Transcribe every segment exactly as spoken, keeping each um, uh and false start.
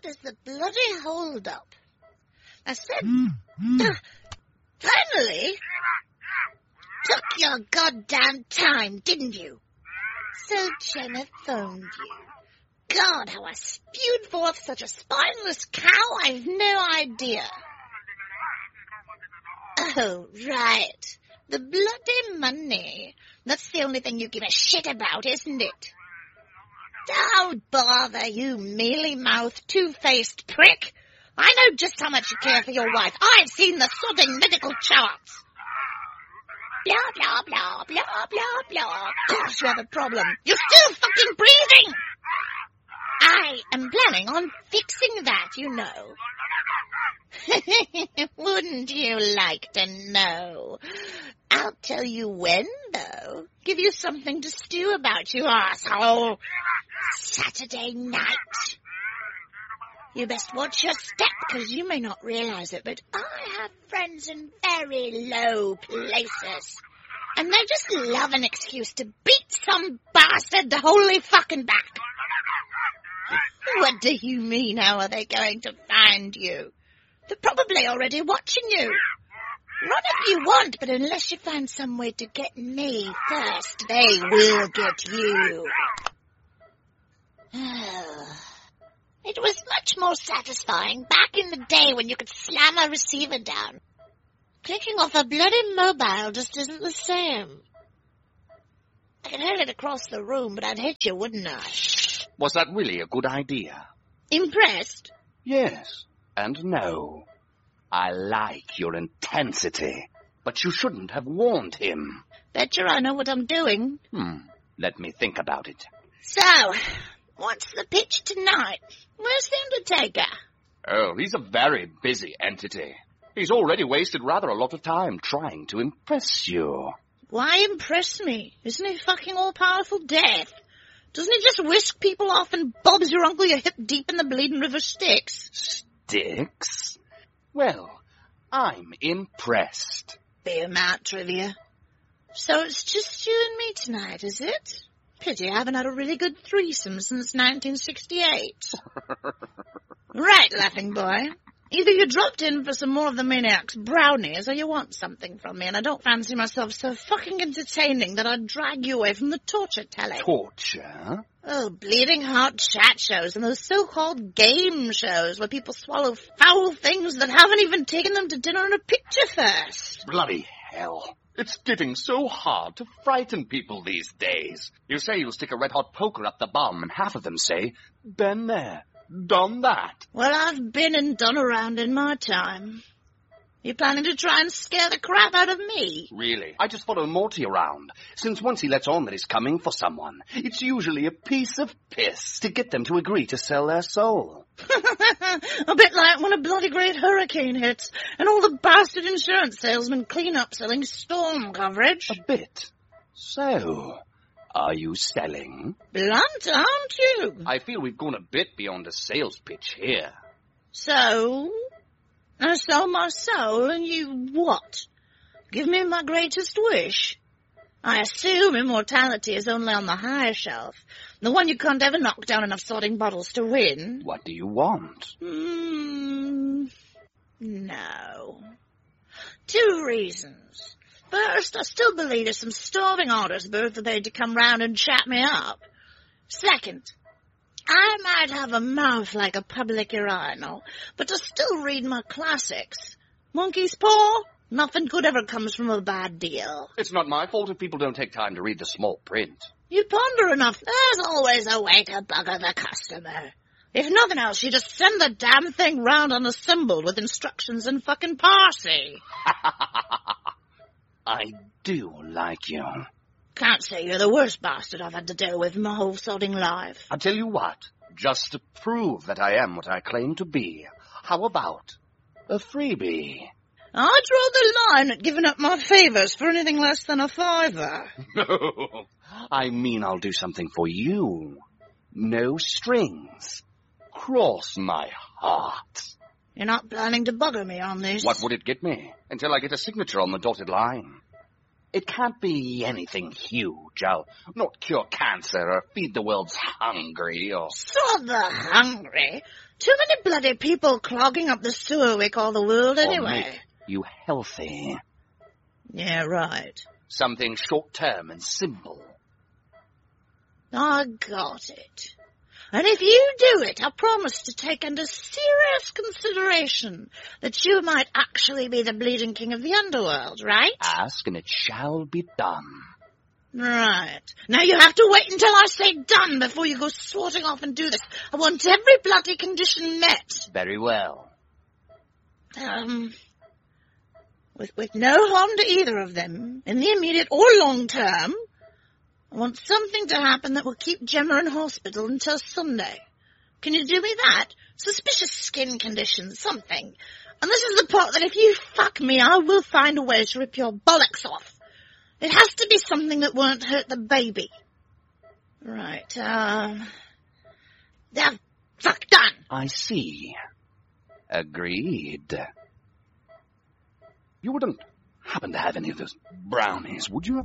What is the bloody hold-up? I said, mm-hmm. uh, finally, took your goddamn time, didn't you? So Jenna phoned you. God, how I spewed forth such a spineless cow, I've no idea. Oh, right. The bloody money. That's the only thing you give a shit about, isn't it? Don't bother, you mealy-mouthed, two-faced prick. I know just how much you care for your wife. I've seen the sodding medical charts. Blah, blah, blah, blah, blah, blah. Gosh, you have a problem. You're still fucking breathing. I am planning on fixing that, you know. Wouldn't you like to know? I'll tell you when, though. Give you something to stew about, you asshole. Saturday night. You best watch your step, because you may not realize it, but I have friends in very low places. And they just love an excuse to beat some bastard to holy fucking back. What do you mean, how are they going to find you? They're probably already watching you. Run if you want, but unless you find some way to get me first, they will get you. It was much more satisfying back in the day when you could slam a receiver down. Clicking off a bloody mobile just isn't the same. I could hurl it across the room, but I'd hit you, wouldn't I? Was that really a good idea? Impressed? Yes, and no. I like your intensity, but you shouldn't have warned him. Betcha I know what I'm doing. Hmm, let me think about it. So, what's the pitch tonight? Where's the Undertaker? Oh, he's a very busy entity. He's already wasted rather a lot of time trying to impress you. Why impress me? Isn't he fucking all-powerful death? Doesn't he just whisk people off and bobs your uncle your hip deep in the bleeding river Styx? Styx? Well, I'm impressed. Beer mat trivia. So it's just you and me tonight, is it? Pity I haven't had a really good threesome since nineteen sixty-eight. Right, laughing boy. Either you dropped in for some more of the Maniac's brownies, or you want something from me, and I don't fancy myself so fucking entertaining that I'd drag you away from the torture telling. Torture? Oh, bleeding heart chat shows and those so-called game shows where people swallow foul things that haven't even taken them to dinner and a picture first. Bloody hell. It's getting so hard to frighten people these days. You say you'll stick a red-hot poker up the bum, and half of them say, been there, done that. Well, I've been and done around in my time. You planning to try and scare the crap out of me? Really? I just follow Morty around. Since once he lets on that he's coming for someone, it's usually a piece of piss to get them to agree to sell their soul. A bit like when a bloody great hurricane hits and all the bastard insurance salesmen clean up selling storm coverage. A bit. So, are you selling? Blunt, aren't you? I feel we've gone a bit beyond a sales pitch here. So? I sell my soul, and you what? Give me my greatest wish. I assume immortality is only on the higher shelf, the one you can't ever knock down enough sorting bottles to win. What do you want? Hmm, no. Two reasons. First, I still believe there's some starving artists both prepared to come round and chat me up. Second, I might have a mouth like a public urinal, but I still read my classics. Monkey's paw? Nothing good ever comes from a bad deal. It's not my fault if people don't take time to read the small print. You ponder enough. There's always a way to bugger the customer. If nothing else, you just send the damn thing round unassembled with instructions in fucking Parsi. I do like you. Can't say you're the worst bastard I've had to deal with in my whole sodding life. I'll tell you what, just to prove that I am what I claim to be, how about a freebie? I draw the line at giving up my favours for anything less than a fiver. No, I mean I'll do something for you. No strings. Cross my heart. You're not planning to bugger me on this? What would it get me? Until I get a signature on the dotted line. It can't be anything huge. I'll not cure cancer or feed the world's hungry or... So the hungry? Too many bloody people clogging up the sewer we call the world or anyway. make you healthy. Yeah, right. Something short-term and simple. I got it. And if you do it, I promise to take under serious consideration that you might actually be the bleeding king of the underworld, right? Ask and it shall be done. Right. Now you have to wait until I say done before you go swatting off and do this. I want every bloody condition met. Very well. Um, with, with no harm to either of them, in the immediate or long term, I want something to happen that will keep Gemma in hospital until Sunday. Can you do me that? Suspicious skin condition, something. And this is the part that if you fuck me, I will find a way to rip your bollocks off. It has to be something that won't hurt the baby. Right, um... yeah, fuck, done. I see. Agreed. You wouldn't happen to have any of those brownies, would you?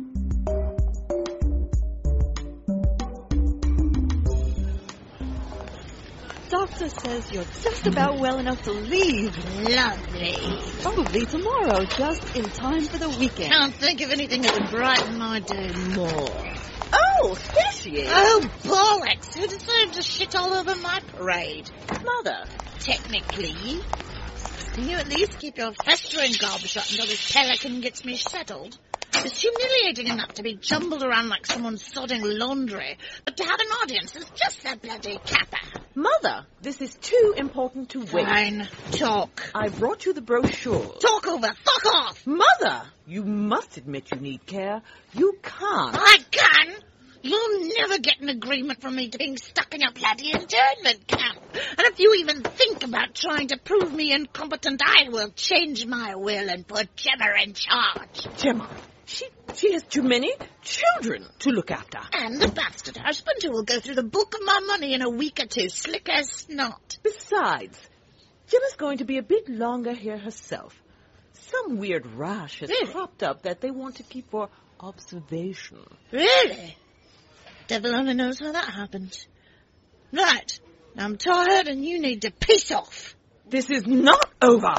Doctor says you're just about well enough to leave. Lovely. Probably tomorrow, just in time for the weekend. Can't think of anything that would brighten my day more. Oh, there she is. Oh, bollocks! Who decided to shit all over my parade? Mother. Technically. Can you at least keep your festering gob shut until this pelican gets me settled? It's humiliating enough to be jumbled around like someone sodding laundry, but to have an audience is just a bloody capper. Mother, this is too important to wait. Fine, talk. I brought you the brochure. Talk over, fuck off! Mother, you must admit you need care. You can't. I can! You'll never get an agreement from me to being stuck in a bloody internment camp. And if you even think about trying to prove me incompetent, I will change my will and put Gemma in charge. Gemma, she, she has too many children to look after. And the bastard husband who will go through the bulk of my money in a week or two, slick as snot. Besides, Gemma's going to be a bit longer here herself. Some weird rash has Really? cropped up that they want to keep for observation. Really? Devil only knows how that happened. Right. I'm tired and you need to piss off. This is not over.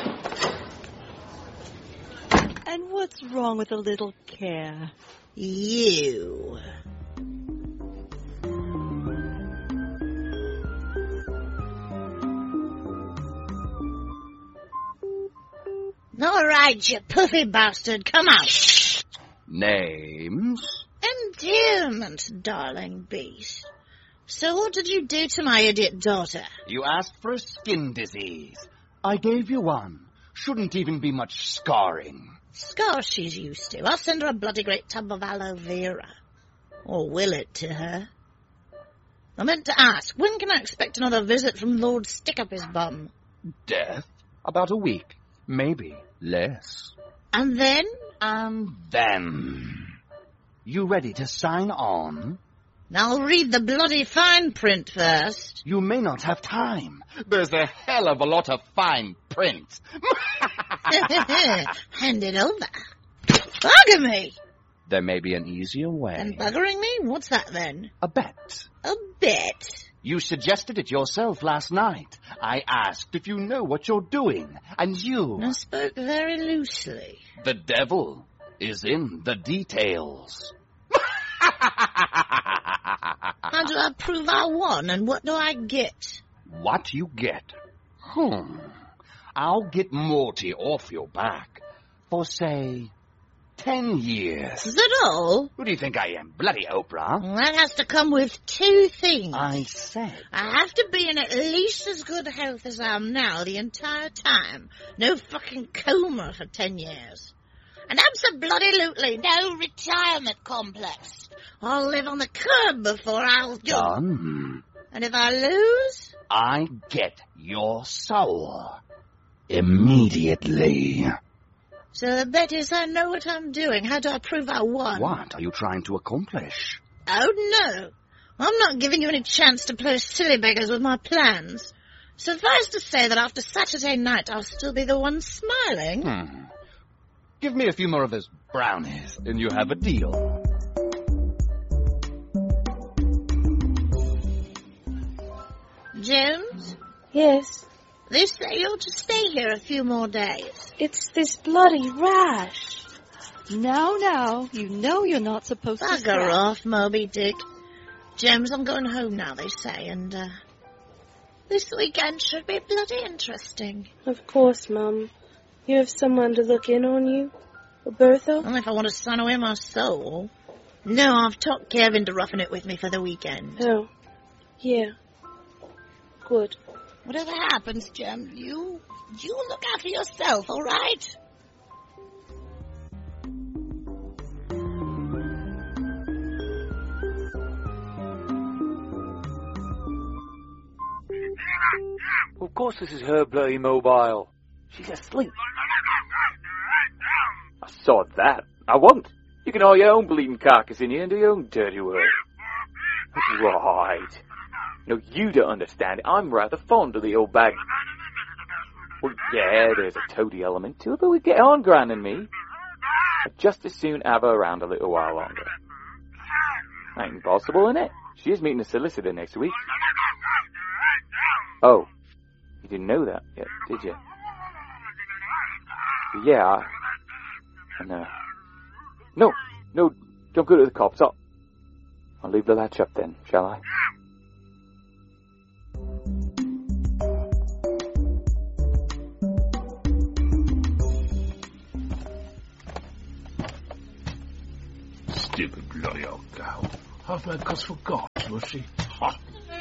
And what's wrong with a little care? You. All right, you puffy bastard, come out. Names? Endearment, darling beast. So what did you do to my idiot daughter? You asked for a skin disease. I gave you one. Shouldn't even be much scarring. Scar she's used to. I'll send her a bloody great tub of aloe vera. Or will it to her? I meant to ask, when can I expect another visit from Lord Stick-Up-His-Bum? Death? About a week. Maybe less. And then? And then... You ready to sign on? I'll read the bloody fine print first. You may not have time. There's a hell of a lot of fine print. Hand it over. Bugger me. There may be an easier way. And buggering me? What's that then? A bet. A bet. You suggested it yourself last night. I asked if you know what you're doing, and you... I spoke very loosely. The devil is in the details. How do I prove I won, and what do I get? What you get? Hmm. I'll get Morty off your back for, say, ten years. Is that all? Who do you think I am, bloody Oprah? Well, that has to come with two things. I said... I have to be in at least as good health as I am now the entire time. No fucking coma for ten years. And absolutely no retirement complex. I'll live on the curb before I'll... Done. And if I lose? I get your soul. Immediately. So the bet is I know what I'm doing. How do I prove I won? What are you trying to accomplish? Oh, no. I'm not giving you any chance to play silly beggars with my plans. Suffice to say that after Saturday night, I'll still be the one smiling. Hmm. Give me a few more of those brownies, and you have a deal. Jones, Yes, they say you're to stay here a few more days. it's this bloody rash. Now, now, you know you're not supposed to Bugger stay. off, Moby Dick. James, I'm going home now, they say, and, uh, this weekend should be bloody interesting. Of course, Mum. You have someone to look in on you? Bertha? Only if I want to son away my soul. No, I've talked Kevin to roughing it with me for the weekend. Oh, yeah. Good. Whatever happens, Jem, you, you look after yourself, all right? Of course this is her bloody mobile. She's asleep. I saw that. I won't. You can haul your own bleeding carcass in here and do your own dirty work. Right. No, you don't understand. I'm rather fond of the old bag. Well, yeah, there's a toady element to it, but we get on, Gran and me. I'd just as soon have her around a little while longer. Ain't impossible, innit? She is meeting a solicitor next week. Oh, you didn't know that yet, did you? Yeah, I... I know. No, no, don't go to the cops. I'll, I'll leave the latch up then, shall I? Stupid bloody old gal. Half my cost for God, was she? Ha!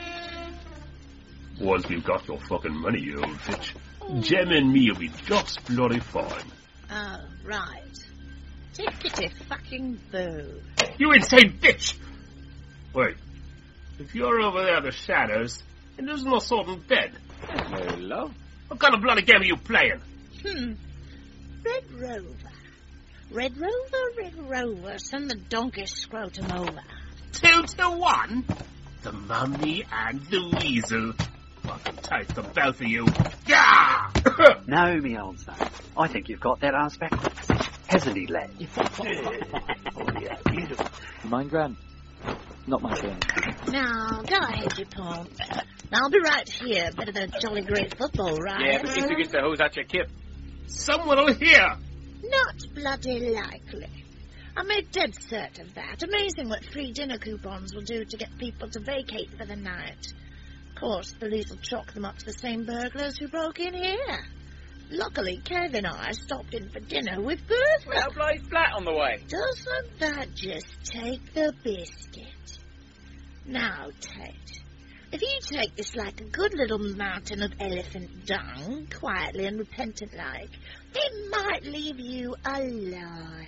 Once we've got your fucking money, you old bitch, Jem and me'll be just bloody fine. Oh, right. Tickety fucking boo. You insane bitch! Wait, if you're over there in the shadows, and there's no sort in bed. Hello, love. What kind of bloody game are you playing? Hmm. Red Rover. Red Rover, Red Rover, send the donkey scrotum over. Two to one? The mummy and the weasel. Fucking take the both of you. Yeah! No, me old son. I think you've got that ass backwards. Hasn't he, lad? Oh, yeah, beautiful. You mind, Gran? Not my thing. Now, go ahead, you pawn. I'll be right here. Better than a jolly great football, right? Yeah, but if you get the hose out your kip. Someone will hear. Not bloody likely. I made dead cert of that. Amazing what free dinner coupons will do to get people to vacate for the night. Of course, police will chalk them up to the same burglars who broke in here. Luckily, Kev and I stopped in for dinner with Bertha. Well, bloody flat on the way. Doesn't that just take the biscuit? Now, Tate, if you take this like a good little mountain of elephant dung, quietly and repentant-like, it might leave you alive.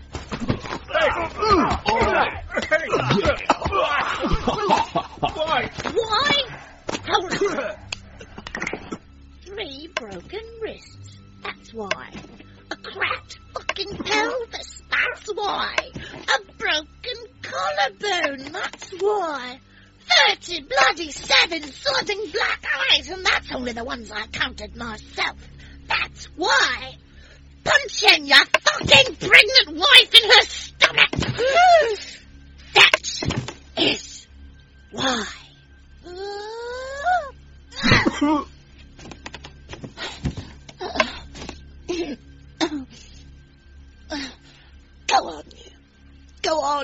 Why? Why? Hold on. Three broken wrists. That's why. A cracked fucking pelvis. That's why. A broken collarbone. That's why. Thirty bloody seven sorting black eyes, and that's only the ones I counted myself. That's why. Punching your fucking pregnant wife in her stomach. That is why. Go on, you. Go on.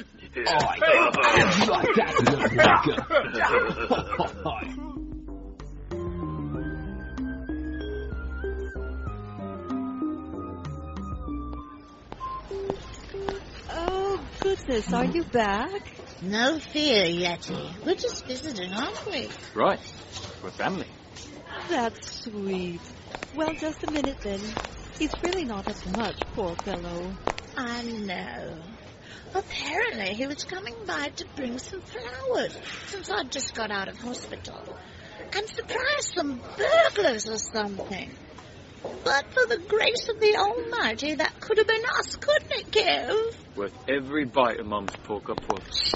Oh, goodness, are you back? No fear, Yeti. We're just visiting, aren't we? Right. We're family. That's sweet. Well, just a minute then. He's really not up much, poor fellow. I know. Apparently he was coming by to bring some flowers, since I'd just got out of hospital, and surprise some burglars or something. But for the grace of the Almighty, that could have been us, couldn't it, Kev? Worth every bite of Mum's pork up puss.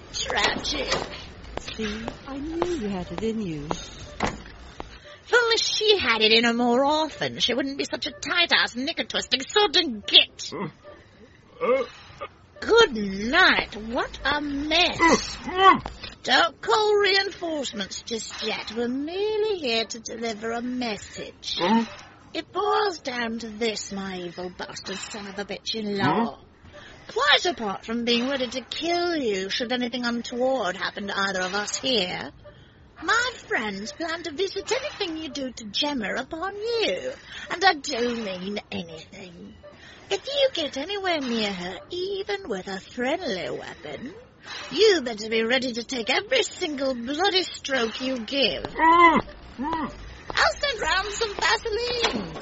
Tragic. See, I knew you had it in you. Foolish she had it in her more often, she wouldn't be such a tight-ass, knicker-twisting sort of git. Uh, Good night. What a mess. Don't call reinforcements just yet. We're merely here to deliver a message. It boils down to this, my evil bastard son of a bitch-in-law. Quite apart from being ready to kill you should anything untoward happen to either of us here, my friends plan to visit anything you do to Gemma upon you. And I do mean anything. If you get anywhere near her, even with a friendly weapon, you better be ready to take every single bloody stroke you give. I'll send round some Vaseline.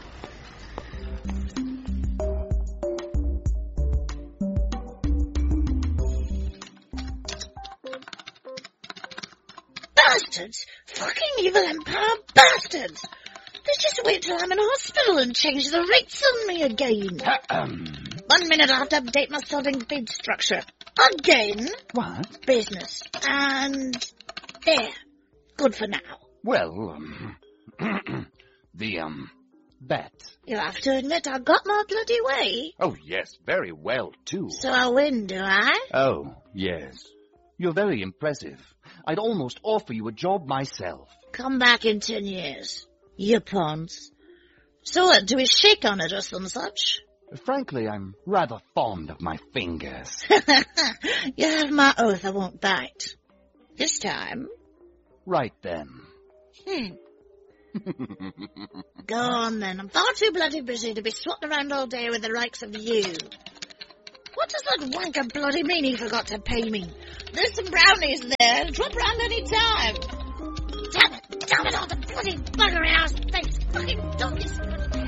Bastards! Fucking evil Empire bastards! They just wait till I'm in hospital and change the rates on me again. One minute I have to update my sorting feed structure. Again. What? Business. And there. Good for now. Well, um, the, um, bet. You have to admit I got my bloody way. Oh, yes, very well, too. So I win, do I? Oh, yes. You're very impressive. I'd almost offer you a job myself. Come back in ten years. You pawns. So what, do we shake on it or some such? Frankly, I'm rather fond of my fingers. You have my oath I won't bite. This time. Right then. Hmm. Go on then. I'm far too bloody busy to be swatting around all day with the likes of you. What does that wanker bloody mean he forgot to pay me? There's some brownies there. Drop round any time. Damn it. Damn it all, the bloody bugger-ass face. Fucking donkeys.